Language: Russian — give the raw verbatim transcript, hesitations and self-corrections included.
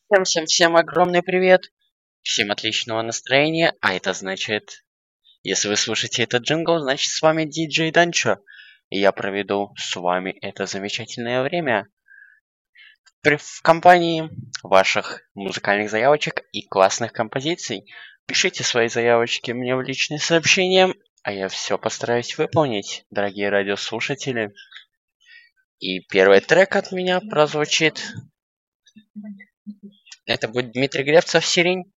Всем, всем, всем огромный привет. Всем отличного настроения. А это значит, если вы слушаете этот джингл, значит с вами диджей Данчо. И я проведу с вами это замечательное время при- в компании ваших музыкальных заявочек и классных композиций. Пишите свои заявочки мне в личные сообщения, а я все постараюсь выполнить, дорогие радиослушатели. И первый трек от меня прозвучит. Это будет Дмитрий Гревцев «Сирень».